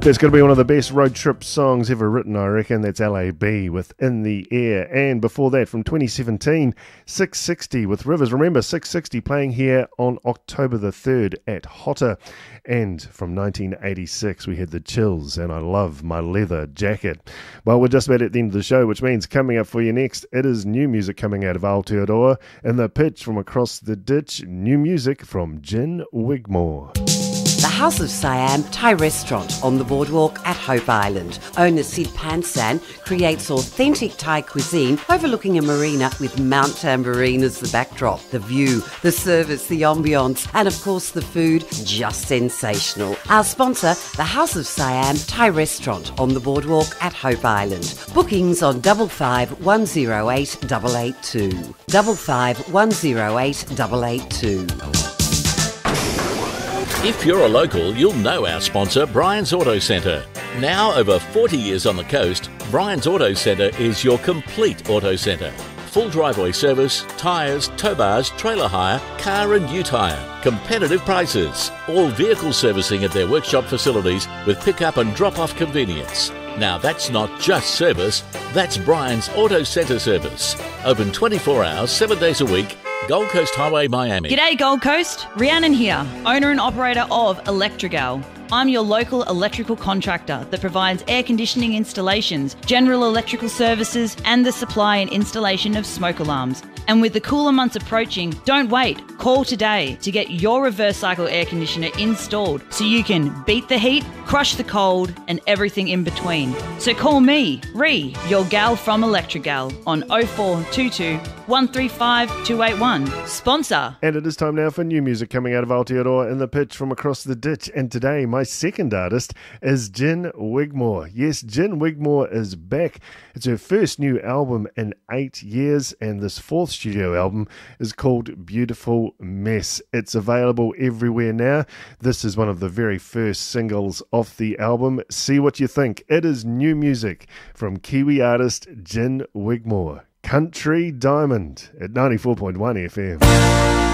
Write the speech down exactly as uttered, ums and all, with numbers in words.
That's going to be one of the best road trip songs ever written, I reckon. That's L A B with In the Air. And before that, from twenty seventeen, six sixty with Rivers. Remember, six sixty playing here on October the third at Hotter. And from nineteen eighty-six, we had The Chills and I Love My Leather Jacket. Well, we're just about at the end of the show, which means coming up for you next, it is new music coming out of Aotearoa. In the pitch from across the ditch, new music from Gin Wigmore. The House of Siam Thai restaurant on the boardwalk at Hope Island. Owner Sid Pansan creates authentic Thai cuisine overlooking a marina with Mount Tambourine as the backdrop. The view, the service, the ambience, and of course the food, just sensational. Our sponsor, the House of Siam Thai restaurant on the boardwalk at Hope Island. Bookings on double five one zero eight double eight two. Double five one zero eight double eight two. If you're a local, you'll know our sponsor, Brian's Auto Centre. Now over forty years on the coast, Brian's Auto Centre is your complete auto centre. Full driveway service, tyres, tow bars, trailer hire, car and ute hire. Competitive prices. All vehicle servicing at their workshop facilities with pick-up and drop-off convenience. Now that's not just service, that's Brian's Auto Centre service. Open twenty-four hours, seven days a week, Gold Coast Highway, Miami. G'day Gold Coast, Rhiannon here, owner and operator of Electrigal. I'm your local electrical contractor that provides air conditioning installations, general electrical services and the supply and installation of smoke alarms. And with the cooler months approaching, don't wait. Call today to get your reverse cycle air conditioner installed so you can beat the heat, crush the cold and everything in between. So call me, Ree, your gal from Electrigal on oh four two two, one three five, two eight one. Sponsor. And it is time now for new music coming out of Aotearoa in the pitch from across the ditch. And today, my second artist is Gin Wigmore. Yes, Gin Wigmore is back. It's her first new album in eight years, and this fourth studio album is called Beautiful Mess. It's available everywhere now. This is one of the very first singles off the album. See what you think. It is new music from Kiwi artist Gin Wigmore. Country Diamond at ninety-four point one F M.